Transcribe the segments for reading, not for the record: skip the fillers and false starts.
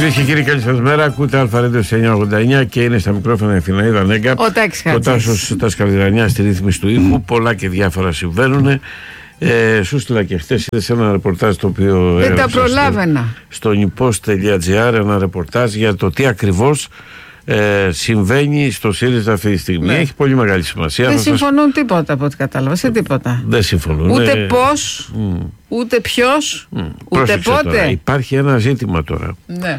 Κυρίες και κύριοι, καλησπέρα. Ακούτε Αλφα-Radio 989 και είναι στα μικρόφωνα η Αθηναίδα Νέγκα. Ο Τάσος Τασκαλιδρανιάς στη ρύθμιση του ήχου. Πολλά και διάφορα συμβαίνουν. Σου στείλα και χτες, είδες ένα ρεπορτάζ το οποίο δεν τα προλάβαινα στο newpost.gr, ένα ρεπορτάζ για το τι ακριβώς συμβαίνει στο ΣΥΡΙΖΑ αυτή τη στιγμή. Ναι. Έχει πολύ μεγάλη σημασία. Δεν συμφωνούν τίποτα από ό,τι κατάλαβα. Σε τίποτα. Δεν συμφωνούν. Ούτε πώς, ούτε ποιος, ούτε πότε. Τώρα. Υπάρχει ένα ζήτημα τώρα. Ναι.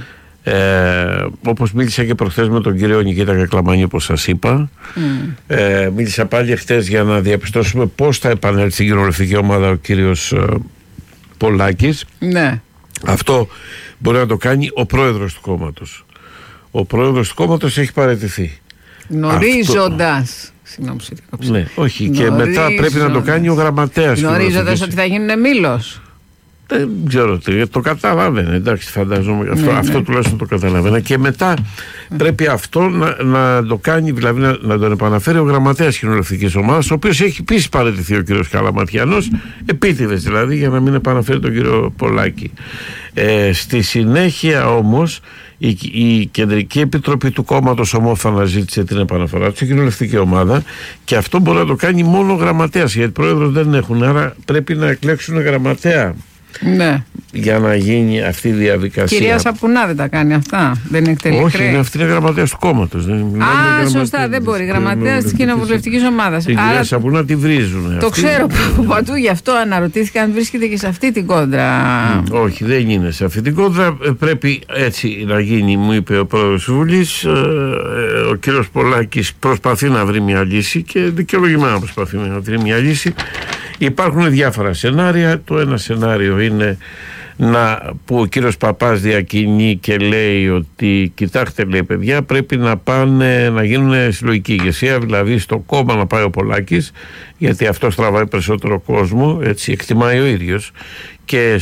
Όπως μίλησα και προχθές με τον κύριο Νικήτα Κακλαμάνη, όπως σας είπα, μίλησα πάλι χτες για να διαπιστώσουμε πώς θα επανέλθει στην κοινοβουλευτική ομάδα ο κύριος Πολάκης. Ναι. Αυτό μπορεί να το κάνει ο πρόεδρος του κόμματος. Ο πρόεδρος του κόμματος έχει παραιτηθεί. Γνωρίζοντας. Συγγνώμη, ναι, όχι. Και μετά πρέπει να το κάνει ο γραμματέας. Γνωρίζοντας ότι θα γίνουν μήλος. Δεν ξέρω τι, το καταλάβαινε, εντάξει, φαντάζομαι, αυτό τουλάχιστον το καταλαβαίνα. Και μετά πρέπει αυτό να το κάνει, δηλαδή να τον επαναφέρει ο γραμματέας κοινοβουλευτικής ομάδας, ο οποίος έχει επίσης παραιτηθεί ο κ. Καλαματιανός, επίτηδες δηλαδή, για να μην επαναφέρει τον κύριο Πολάκη. Στη συνέχεια όμως η Κεντρική Επιτροπή του κόμματος ομόφωνα ζήτησε την επαναφορά του στην κοινοβουλευτική ομάδα, και αυτό μπορεί να το κάνει μόνο ο γραμματέας, γιατί πρόεδρος δεν έχουν, άρα πρέπει να εκλέξουν γραμματέα. Ναι. Για να γίνει αυτή η διαδικασία. Κυρία Σαπουνά δεν τα κάνει αυτά. Δεν εκτελεί. Όχι, είναι αυτή η γραμματέας του κόμματος. Σωστά, δεν μπορεί. Γραμματέας της κοινοβουλευτικής ομάδας. Την κυρία Σαπουνά τη βρίζουν. Το ξέρω από παντού, γι' αυτό αναρωτήθηκα αν βρίσκεται και σε αυτή την κόντρα. Όχι, δεν είναι σε αυτή την κόντρα. Πρέπει έτσι να γίνει, μου είπε ο πρόεδρος της Βουλής. Ο κύριος Πολάκης προσπαθεί να βρει μια λύση και δικαιολογημένα προσπαθεί να βρει μια λύση. Υπάρχουν διάφορα σενάρια. Το ένα σενάριο είναι που ο κύριος Παπάς διακινεί και λέει ότι κοιτάξτε, λέει, παιδιά, πρέπει να γίνουν συλλογική ηγεσία, δηλαδή στο κόμμα να πάει ο Πολάκης, γιατί αυτό τραβάει περισσότερο κόσμο, έτσι εκτιμάει ο ίδιος, και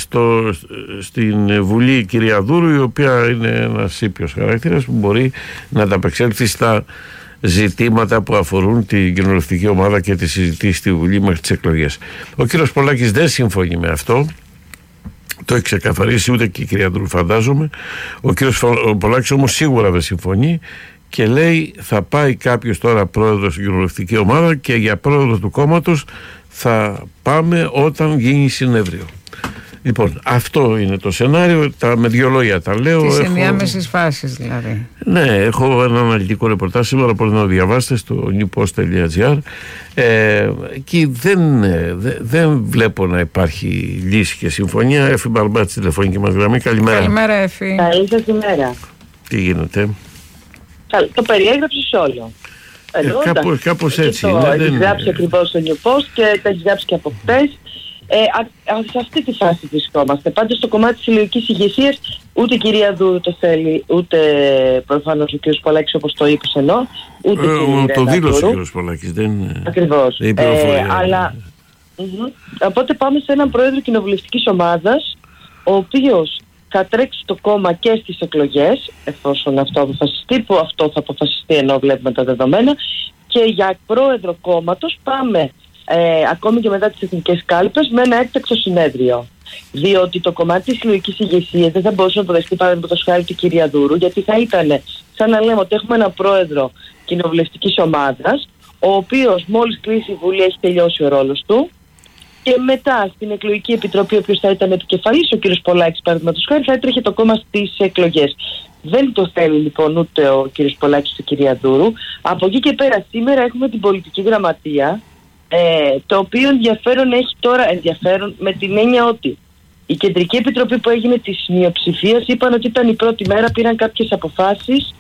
στην Βουλή η κυρία Δούρου, η οποία είναι ένας ήπιος χαρακτήρας που μπορεί να ανταπεξέλθει στα ζητήματα που αφορούν την κοινοβουλευτική ομάδα και τη συζητήσει στη Βουλή μέχρι τις εκλογές. Ο κύριος Πολάκης δεν συμφωνεί με αυτό. Το έχει ξεκαθαρίσει, ούτε και η κυρία Ντρού, φαντάζομαι. Ο κύριος Πολάκης όμως σίγουρα δεν συμφωνεί και λέει θα πάει κάποιος τώρα πρόεδρος στην κοινοβουλευτική ομάδα, και για πρόεδρο του κόμματος θα πάμε όταν γίνει συνέδριο. Λοιπόν, αυτό είναι το σενάριο, με δύο λόγια τα λέω. Τις ενδιάμεσες φάσεις δηλαδή. Ναι, έχω ένα αναλυτικό ρεπορτάζ σήμερα, μπορείτε να το διαβάσετε στο newpost.gr. Εκεί δεν βλέπω να υπάρχει λύση και συμφωνία. Εφη Μπαρμπά, τη τηλεφωνική μας γραμμή. Καλημέρα. Καλημέρα, Εφη. Καλή σας ημέρα. Τι γίνεται? Το περιέγραψες όλο. Κάπως έτσι. Το έχεις γράψει ακριβώς στο Newpost και το έχεις γράψει και από χτες. Σε αυτή τη φάση βρισκόμαστε. Πάντως στο κομμάτι της συλλογικής ηγεσίας ούτε η κυρία Δούρου το θέλει, ούτε προφανώς ο κ. Πολάκης, όπως το είπες ενώ, ούτε το δήλωσε ο κ. Πολάκης. Ακριβώς. Αλλά οπότε πάμε σε έναν πρόεδρο κοινοβουλευτικής ομάδας, ο οποίος θα τρέξει το κόμμα και στις εκλογές, εφόσον αυτό αποφασιστεί, που αυτό θα αποφασιστεί ενώ βλέπουμε τα δεδομένα, και για πρόεδρο κόμματος πάμε ακόμη και μετά τις εθνικές κάλπες με ένα έκτακτο συνέδριο. Διότι το κομμάτι της συλλογικής ηγεσίας δεν θα μπορούσε να το δεχτεί, παραδείγματος χάρη, την κυρία Δούρου, γιατί θα ήταν σαν να λέμε ότι έχουμε ένα πρόεδρο κοινοβουλευτικής ομάδας, ο οποίος μόλις κλείσει η Βουλή έχει τελειώσει ο ρόλος του, και μετά στην εκλογική επιτροπή, ο οποίος θα ήταν επικεφαλής, ο κ. Πολάκης, παραδείγματος χάρη, θα έτρεχε το κόμμα στις εκλογές. Δεν το θέλει λοιπόν ούτε ο κ. Πολάκης ούτε η κυρία Δούρου. Από εκεί και πέρα σήμερα έχουμε την πολιτική γραμματεία, το οποίο έχει τώρα ενδιαφέρον με την έννοια ότι η Κεντρική Επιτροπή που έγινε της μειοψηφίας είπαν ότι ήταν η πρώτη μέρα, πήραν κάποιες αποφάσεις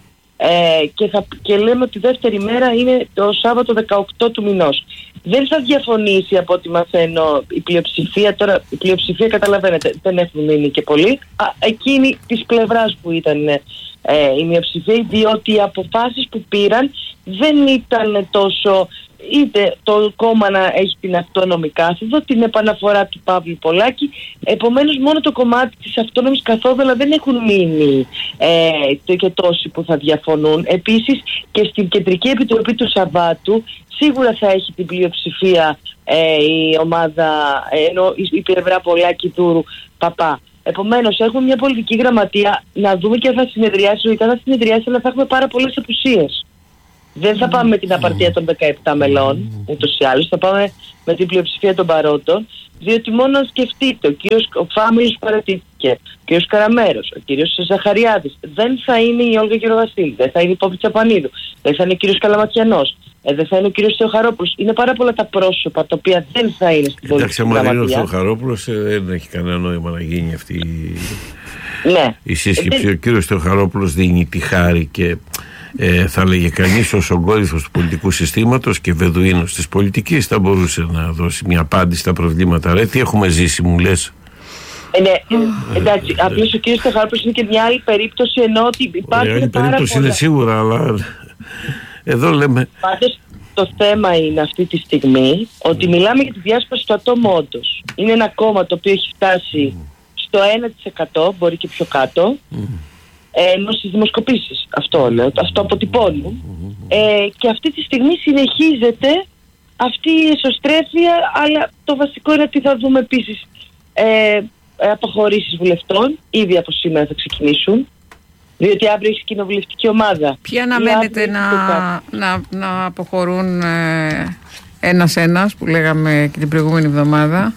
και λέμε ότι η δεύτερη μέρα είναι το Σάββατο 18 του μηνός. Δεν θα διαφωνήσει από ό,τι μαθαίνω η πλειοψηφία. Τώρα η πλειοψηφία, καταλαβαίνετε, δεν έχουν μείνει και πολλοί. Εκείνη της πλευράς που ήταν η μειοψηφία, διότι οι αποφάσεις που πήραν δεν ήταν τόσο είτε το κόμμα να έχει την αυτόνομη κάθοδο, την επαναφορά του Παύλου Πολάκη. Επομένως μόνο το κομμάτι της αυτόνομης καθόδου δεν έχουν μείνει και τόσοι που θα διαφωνούν. Επίσης και στην Κεντρική Επιτροπή του Σαββάτου σίγουρα θα έχει την πλειοψηφία η ομάδα, ενώ η πλευρά Πολάκη Δούρου Παπά. Επομένως, έχουμε μια πολιτική γραμματεία, να δούμε και αν θα συνεδριάσει. Λογικά θα συνεδριάσει, αλλά θα έχουμε πάρα πολλές απουσίες. Δεν θα πάμε με την απαρτία των 17 μελών, ούτως ή άλλως. Θα πάμε με την πλειοψηφία των παρόντων, διότι μόνο αν σκεφτείτε, ο Φάμιλος παρατήθηκε, ο κύριος Καραμέρος, ο κύριος Ζαχαριάδης, δεν θα είναι η Όλγα Γεροβασίλη, δεν θα είναι η Πόπη Τσαπανίδου, δεν θα είναι ο κύριος Καλαματιανός, δεν θα είναι ο κύριος Θεοχαρόπουλος. Είναι πάρα πολλά τα πρόσωπα τα οποία δεν θα είναι στην πολιτική γραμματεία. Εντάξει, άμα είναι ο Θεοχαρόπουλος, δεν έχει κανένα νόημα να γίνει αυτή η σύσκεψη. Ο κύριος Θεοχαρόπουλος δίνει τη χάρη και θα λέγε κανείς ως ογκώδυφος του πολιτικού συστήματος και βεδουίνος της πολιτικής θα μπορούσε να δώσει μια απάντηση στα προβλήματα. Ρε, τι έχουμε ζήσει, μου λες? Εντάξει, απλώς ο κύριος Θεοχαρόπουλος είναι και μια άλλη περίπτωση, ενώ ότι υπάρχει άλλη περίπτωση είναι σίγουρα, αλλά εδώ λέμε. Πάντως το θέμα είναι αυτή τη στιγμή ότι μιλάμε για τη διάσπαση του ατόμου όντως. Είναι ένα κόμμα το οποίο έχει φτάσει στο 1%, μπορεί και πιο κάτω, ενώ στις δημοσκοπήσεις, αυτό λέω, αυτό αποτυπώνουν, και αυτή τη στιγμή συνεχίζεται αυτή η εσωστρέφεια, αλλά το βασικό είναι ότι θα δούμε επίσης αποχωρήσεις βουλευτών, ήδη από σήμερα θα ξεκινήσουν, διότι αύριο έχει κοινοβουλευτική ομάδα. Ποιοι αναμένεται να αποχωρούν ένας-ένας, που λέγαμε και την προηγούμενη εβδομάδα?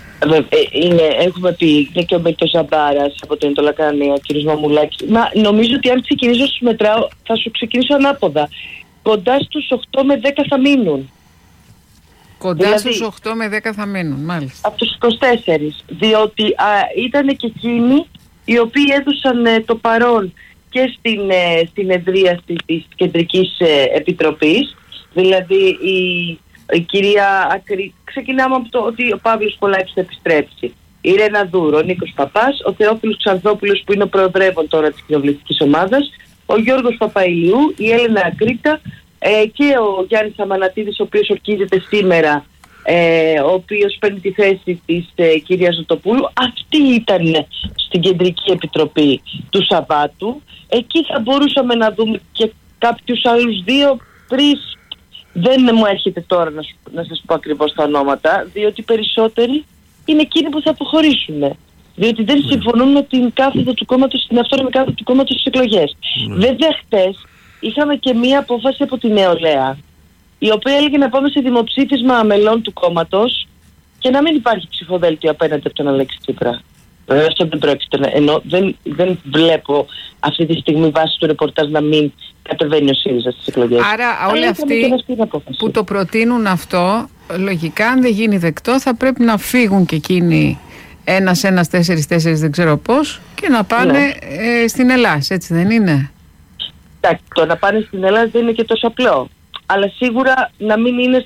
Έχουμε πει, είναι και ο Μπέκτος Ζαμπάρας από το Εντολακάνη, ο κ. Μαμουλάκης. Νομίζω ότι αν ξεκινήσω στους μετράω, θα σου ξεκινήσω ανάποδα. Κοντά στους 8 με 10 θα μείνουν. Κοντά δηλαδή, στους 8 με 10 θα μείνουν, μάλιστα. Από τους 24. Διότι ήταν και εκείνοι οι οποίοι έδωσαν το παρόν και στην εδρίαση της Κεντρικής Επιτροπής. Δηλαδή η κυρία Ακρή, ξεκινάμε από το ότι ο Παύλος Πολάκης θα επιστρέψει. Η Ρένα Δούρο, ο Νίκος Παπάς, ο Θεόφιλος Ξανθόπουλος που είναι ο προεδρεύων τώρα της κοινοβουλευτικής ομάδας, ο Γιώργος Παπαϊλιού, η Έλενα Ακρίτα και ο Γιάννης Αμανατίδης, ο οποίος ορκίζεται σήμερα, ο οποίος παίρνει τη θέση της κυρίας Ζωτοπούλου. Αυτοί ήταν στην Κεντρική Επιτροπή του Σαββάτου. Εκεί θα μπορούσαμε να δούμε και κάποιους άλλους 2-3. Δεν μου έρχεται τώρα να σας πω ακριβώς τα ονόματα, διότι περισσότεροι είναι εκείνοι που θα αποχωρήσουν. Διότι δεν συμφωνούν με την κάθοδο του κόμματος, την αυτόνομη κάθοδο του κόμματος στις εκλογές. Βέβαια, χτες είχαμε και μία απόφαση από τη Νεολαία, η οποία έλεγε να πάμε σε δημοψήφισμα μελών του κόμματος και να μην υπάρχει ψηφοδέλτιο απέναντι από τον Αλέξη Τσίπρα. Βέβαια, αυτό δεν πρόκειται. Ενώ δεν βλέπω αυτή τη στιγμή βάσει του ρεπορτάζ να μην κατεβαίνει ο ΣΥΡΙΖΑ στις εκλογές. Άρα όλοι αυτοί που το προτείνουν αυτό, λογικά αν δεν γίνει δεκτό θα πρέπει να φύγουν και εκείνοι ένας, 4, δεν ξέρω πώς, και να πάνε στην Ελλάδα, έτσι δεν είναι? Εντάξει, το να πάνε στην Ελλάδα δεν είναι και τόσο απλό. Αλλά σίγουρα να μην είναι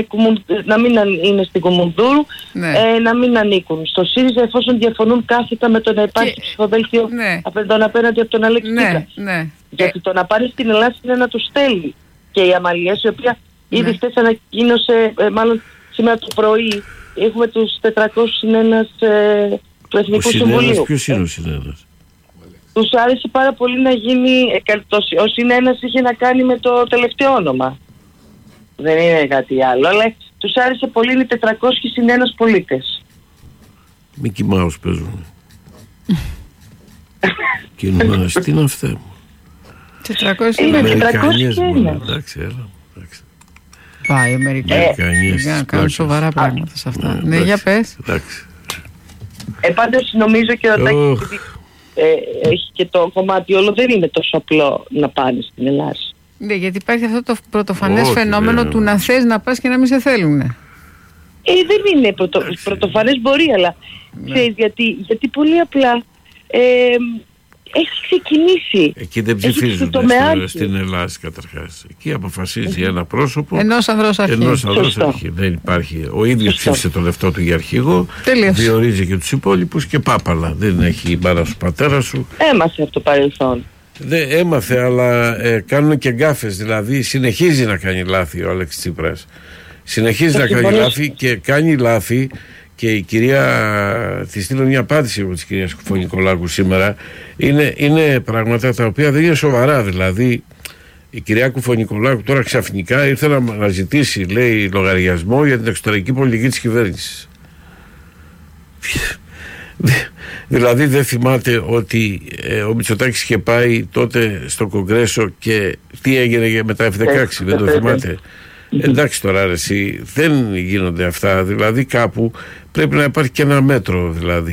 στην Κομουνδούρου, να μην ανήκουν στο ΣΥΡΙΖΑ, εφόσον διαφωνούν κάθετα με το να υπάρχει ψηφοδέλτιο απέναντι από τον Αλέξη Τσίπρα. Γιατί το να πάρει στην Ελλάδα είναι να του στέλνει. Και η Αμαλιές, η οποία ήδη χθες ανακοίνωσε, μάλλον σήμερα το πρωί, έχουμε τους 401 του Εθνικού Συμβουλίου. Ποιος είναι ο συνένας? Τους άρεσε πάρα πολύ να γίνει, ο συνένας είχε να κάνει με το τελευταίο όνομα. Δεν είναι κάτι άλλο, αλλά τους άρεσε πολύ, είναι 400 συν ένας πολίτες. Μίκι Μάους παίζουν. Κοινωνάς, τι είναι αυτά? 400 είναι Αμερικανίες μόνο, εντάξει, έλα. Πάει, Αμερικανίες. Για να κάνουν σοβαρά πράγματα σε αυτά. Ναι, για πες. Εντάξει. Πάντως νομίζω και ο έχει και το κομμάτι όλο, δεν είναι τόσο απλό να πάνε στην Ελλάδα. Ναι, γιατί υπάρχει αυτό το πρωτοφανές φαινόμενο του να θες να πας και να μην σε θέλουνε. Δεν είναι πρωτοφανές, μπορεί, αλλά ξέρεις γιατί πολύ απλά έχει ξεκινήσει. Εκεί δεν ψηφίζουν στην Ελλάδα καταρχάς. Εκεί αποφασίζει ένα πρόσωπο ενός ανδρός αρχή. Δεν υπάρχει. Ο ίδιος ψήφισε το λεφτό του για αρχηγό. Διορίζει και τους υπόλοιπους και πάπαλα. Δεν έχει η μπάρα σου, πατέρα σου. Έμαθε από το παρελθόν. Δεν έμαθε, αλλά κάνουν και γκάφες. Δηλαδή συνεχίζει να κάνει λάθη ο Αλέξης Τσίπρας. Συνεχίζει να κάνει λάθη και κάνει λάθη. Και η κυρία, τη στείλω μια απάντηση από της κυρίας Κουφονικολάκου σήμερα. Είναι πράγματα τα οποία δεν είναι σοβαρά. Δηλαδή η κυρία Κουφονικολάκου τώρα ξαφνικά ήρθε να ζητήσει, λέει, λογαριασμό για την εξωτερική πολιτική της κυβέρνησης. Δηλαδή δεν θυμάται ότι ο Μητσοτάκης είχε πάει τότε στο Κογκρέσο και τι έγινε με τα F-16, δεν το θυμάται? Εντάξει τώρα εσύ, δεν γίνονται αυτά, δηλαδή κάπου πρέπει να υπάρχει και ένα μέτρο δηλαδή.